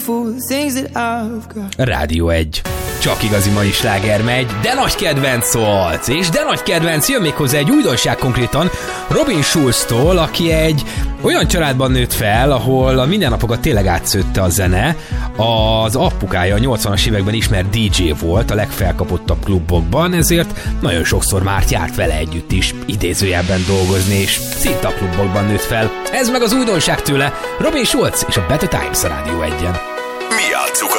Rádió 1. Csak igazi mai sláger megy, de nagy kedvenc szólsz, és de nagy kedvenc jön még hozzá egy újdonság konkrétan Robin Schulztól, aki egy olyan családban nőtt fel, ahol a mindennapokat tényleg átszőtte a zene. Az apukája a 80-as években ismert DJ volt a legfelkapottabb klubokban, ezért nagyon sokszor már járt vele együtt is idézőjelben dolgozni, és szinte a klubokban nőtt fel. Ez meg az újdonság tőle, Robin Schulz és a Better Times a Rádió 1-en. Mi játsszuk